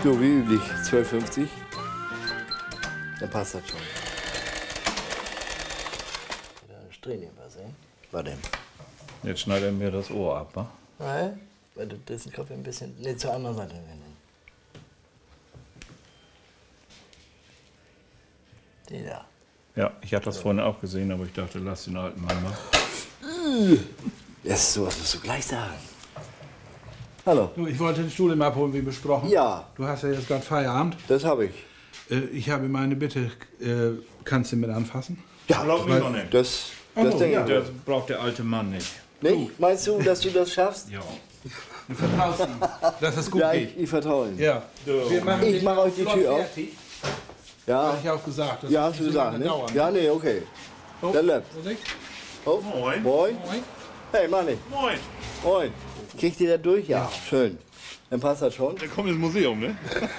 So, wie üblich, 12,50. Dann passt das schon. Da stehen was, ey. Warte. Jetzt schneidet er mir das Ohr ab, wa? Nein, weil du den Kopf ein bisschen, ne, zur anderen Seite wenden. Die da. Ja, ich hatte das vorhin auch gesehen, aber ich dachte, lass den alten Mann mal. Das sowas musst du gleich sagen. Hallo. Du, ich wollte den Stuhl im Abholen, wie besprochen. Ja. Du hast ja jetzt gerade Feierabend. Das habe ich. Ich habe meine Bitte, kannst du mit anfassen? Ja, Glaub mir doch nicht. das Oh, denke ja. ich. Das braucht der alte Mann nicht. Nicht? Meinst du, dass du das schaffst? Ja. Du vertraust ihm, dass es gut Ja, geht. ich vertraue ihm. Ja. Wir machen Ich den mache euch die Slot Tür auf. fertig. Ja, Habe ich auch gesagt. Das ja, wird hast du nicht so gesagt, lange ne? dauern. Ja, nee, okay. Oh, Dann läuft. Vorsicht. Oh. Moin. Moin. Moin. Hey, Manni. Moin. Moin. Kriegt ihr das durch? Ja. Schön. Dann passt das schon. Der kommt ins Museum, ne?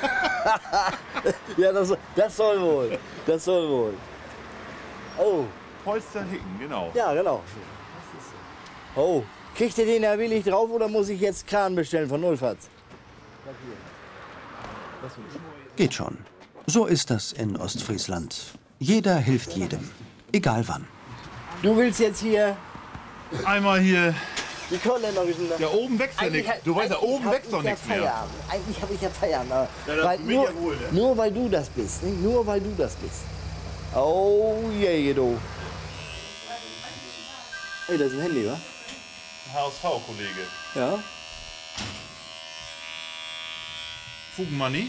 Ja, das soll wohl. Das soll wohl. Oh, Polster Hicken, genau. ja, genau. Oh, kriegt ihr den ja willig drauf oder muss ich jetzt Kran bestellen von Nullfatz? Geht schon. So ist das in Ostfriesland. Jeder hilft jedem, egal wann. Du willst jetzt hier Einmal hier. die Kornländerischen... Ja, oben wächst ja nichts. Du weißt ja, oben wächst doch nichts mehr. Eigentlich habe ich ja Feierabend. Aber Ja, das weil für mich ja wohl, ne? nur weil du das bist. Nicht? Nur weil du das bist. Oh je, du. Ey, das ist ein Handy, wa? HSV-Kollege. Ja. Fugenmanni.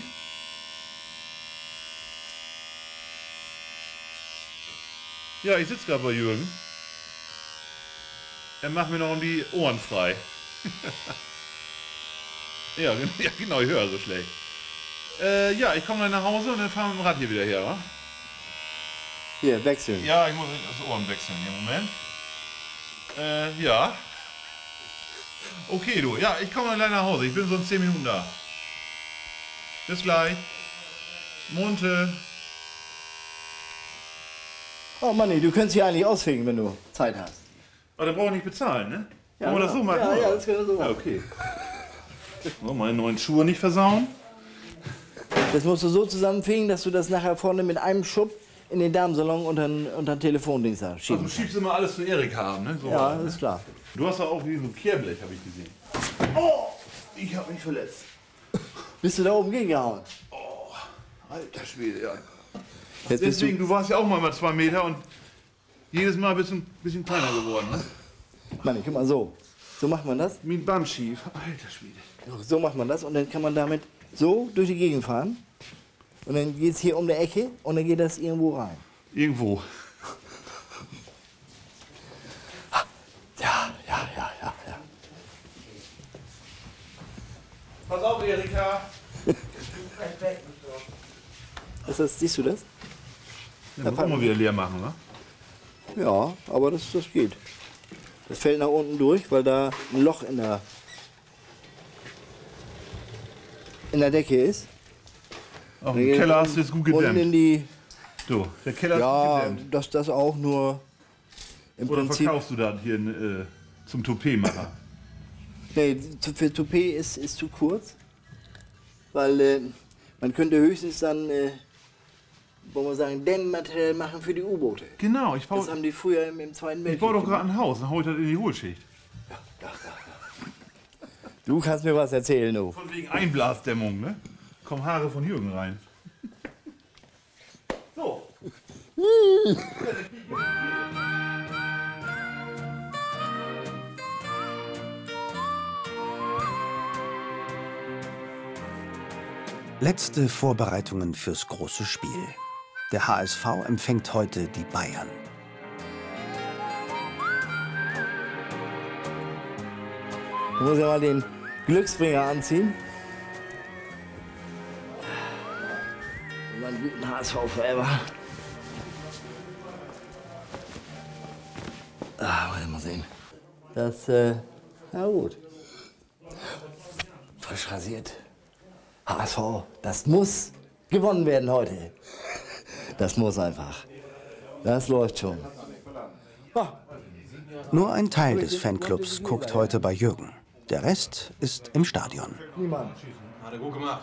Ja, ich sitze gerade bei Jürgen. Er macht mir noch um die Ohren frei. Ja, genau, ich höre so schlecht. Ja, ich komme dann nach Hause und dann fahren wir mit dem Rad hier wieder her, wa? Hier, wechseln. Ja, ich muss das Ohren wechseln im Moment. Ja. Okay, du. Ja, ich komme dann gleich nach Hause. Ich bin so in 10 Minuten da. Bis gleich. Monte. Oh Manni, du könntest hier eigentlich ausfegen, wenn du Zeit hast. Aber da brauche ich nicht bezahlen, ne? Ja, Wollen wir das so machen? Ja, ja, das können wir so Ja, machen. okay. So, meine neuen Schuhe nicht versauen. Das musst du so zusammenfegen, dass du das nachher vorne mit einem Schub in den Damensalon unter den Telefondings da Du schieben. schiebst immer alles für Erik haben, ne? So Ja, was, das ne? ist klar. Du hast doch auch wie so ein Kehrblech, habe ich gesehen. Oh, ich habe mich verletzt. Bist du da oben gegengehauen? Alter Schwede, ja. Jetzt bist Deswegen, du warst ja auch mal 2 Meter und jedes Mal bist du ein bisschen kleiner geworden, ne? Manni, guck mal so. So macht man das. Wie ein Bandschief. Alter Schwede. So macht man das und dann kann man damit so durch die Gegend fahren. Und dann geht es hier um die Ecke und dann geht das irgendwo rein. Irgendwo. Ja. Pass auf, Erika. Siehst du das? Ja, muss auch mal wieder leer machen, ne? Ja, aber das geht. Das fällt nach unten durch, weil da ein Loch in der Decke ist. Auch im Keller hast du jetzt gut Und in gedämmt. die... Du, der Keller ist Ja, gut gedämmt. das auch nur im Oder Prinzip... verkaufst du das hier zum Toupetmacher? Nee, für Toupet ist zu kurz. Weil man könnte höchstens dann, wollen wir sagen, Dämmmaterial machen für die U-Boote. Genau, Das haben die früher im Zweiten ich Weltkrieg baue doch gemacht. gerade ein Haus, dann hau ich das in die Hohlschicht. Du kannst mir was erzählen, du. Von wegen Einblasdämmung, ne? Kommen Haare von Jürgen rein. So. Letzte Vorbereitungen fürs große Spiel. Der HSV empfängt heute die Bayern. Ich muss ja mal den Glücksbringer anziehen. Und einen guten HSV forever. Mal sehen. Das, na gut. Frisch rasiert. HSV, das muss gewonnen werden heute. Das muss einfach. Das läuft schon. Nur ein Teil des Fanclubs guckt heute bei Jürgen. Der Rest ist im Stadion. Niemand. Hat er gut gemacht.